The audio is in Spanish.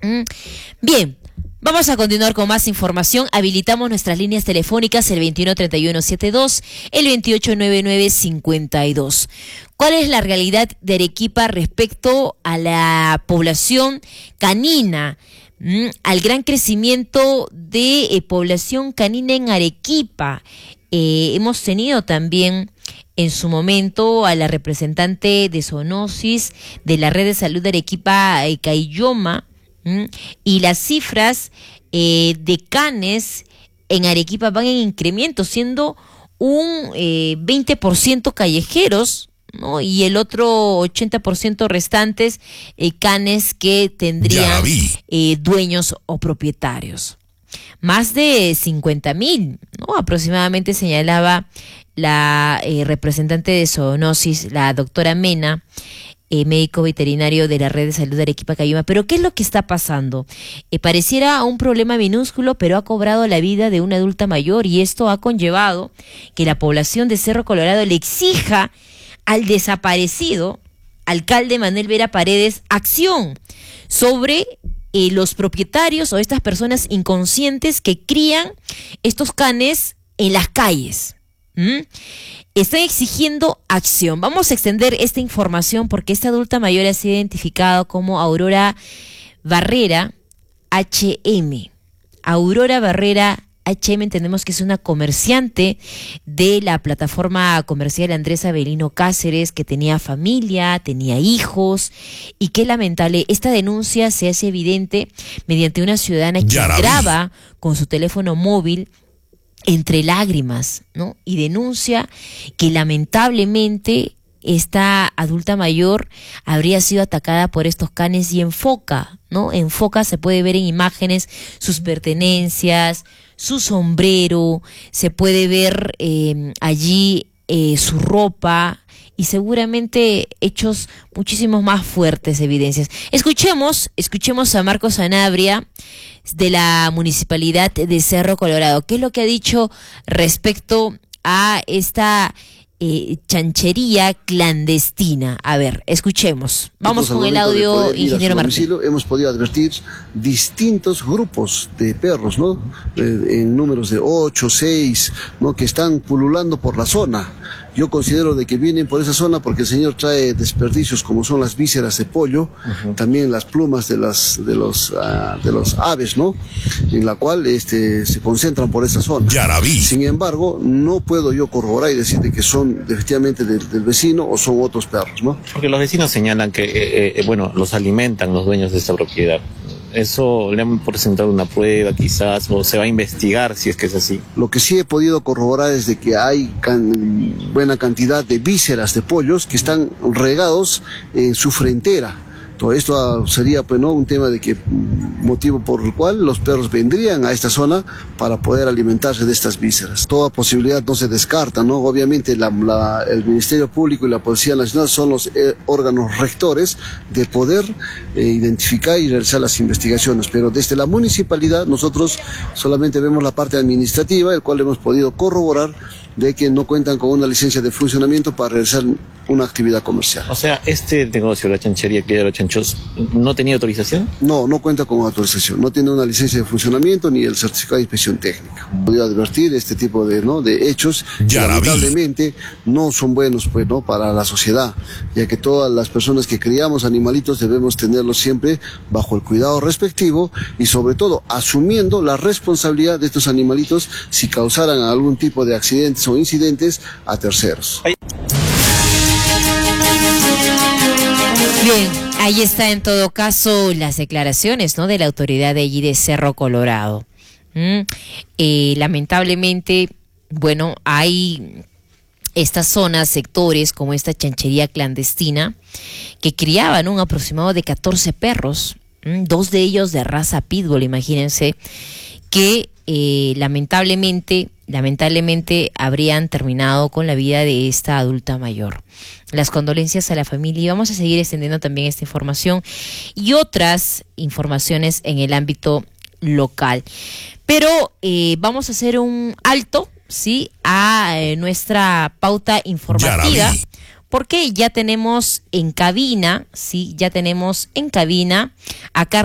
Bien, vamos a continuar con más información. Habilitamos nuestras líneas telefónicas, el 213172, el 289952. ¿Cuál es la realidad de Arequipa respecto a la población canina? Al gran crecimiento de población canina en Arequipa. Hemos tenido también en su momento a la representante de zoonosis de la Red de Salud de Arequipa, Caylloma, y las cifras de canes en Arequipa van en incremento, siendo un 20% callejeros, ¿no? Y el otro 80% restantes canes que tendrían dueños o propietarios. Más de 50,000, ¿no? Aproximadamente señalaba la representante de zoonosis, la doctora Mena, médico veterinario de la Red de Salud de Arequipa, Caylloma. Pero ¿qué es lo que está pasando? Pareciera un problema minúsculo, pero ha cobrado la vida de una adulta mayor, y esto ha conllevado que la población de Cerro Colorado le exija al desaparecido alcalde Manuel Vera Paredes acción sobre los propietarios o estas personas inconscientes que crían estos canes en las calles. Están exigiendo acción. Vamos a extender esta información porque esta adulta mayor ha sido identificada como Aurora Barrera HM. Aurora Barrera HM, entendemos que es una comerciante de la plataforma comercial Andrés Avelino Cáceres, que tenía familia, tenía hijos, y qué lamentable, esta denuncia se hace evidente mediante una ciudadana que graba con su teléfono móvil entre lágrimas, ¿no? Y denuncia que lamentablemente esta adulta mayor habría sido atacada por estos canes, y enfoca, ¿no? Enfoca, se puede ver en imágenes sus pertenencias, su sombrero, se puede ver allí su ropa, y seguramente hechos muchísimos más fuertes, evidencias. Escuchemos a Marcos Sanabria, de la Municipalidad de Cerro Colorado. ¿Qué es lo que ha dicho respecto a esta chanchería clandestina? A ver, escuchemos. Vamos con el audio, ingeniero Martín. Hemos podido advertir distintos grupos de perros, ¿no? En números de 8, 6, ¿no? Que están pululando por la zona. Yo considero de que vienen por esa zona porque el señor trae desperdicios como son las vísceras de pollo, también las plumas de los aves, ¿no? En la cual se concentran por esa zona. Sin embargo, no puedo yo corroborar y decir de que son efectivamente del vecino o son otros perros, ¿no? Porque los vecinos señalan que, los alimentan los dueños de esta propiedad. ¿Eso le han presentado una prueba quizás, o se va a investigar si es que es así? Lo que sí he podido corroborar es de que hay buena cantidad de vísceras de pollos que están regados en su frontera. Todo esto sería pues, ¿no? un tema de que motivo por el cual los perros vendrían a esta zona para poder alimentarse de estas vísceras. Toda posibilidad no se descarta, ¿no? Obviamente el Ministerio Público y la Policía Nacional son los órganos rectores de poder identificar y realizar las investigaciones, pero desde la municipalidad nosotros solamente vemos la parte administrativa, el cual hemos podido corroborar de que no cuentan con una licencia de funcionamiento para realizar una actividad comercial. O sea, este negocio, la chanchería que de los chanchos, ¿no tenía autorización? No cuenta con autorización, no tiene una licencia de funcionamiento ni el certificado de inspección técnica. Podría advertir este tipo de hechos que lamentablemente no son buenos pues, ¿no? para la sociedad, ya que todas las personas que criamos animalitos debemos tenerlos siempre bajo el cuidado respectivo y sobre todo asumiendo la responsabilidad de estos animalitos si causaran algún tipo de accidentes o incidentes a terceros. Bien, ahí está en todo caso las declaraciones, ¿no? de la autoridad de allí de Cerro Colorado. Lamentablemente, hay estas zonas, sectores como esta chanchería clandestina que criaban un aproximado de 14 perros, 2 de ellos de raza pitbull, imagínense, que lamentablemente habrían terminado con la vida de esta adulta mayor. Las condolencias a la familia, y vamos a seguir extendiendo también esta información y otras informaciones en el ámbito local. Pero vamos a hacer un alto, ¿sí?, a nuestra pauta informativa, porque ya tenemos en cabina, ¿sí?, a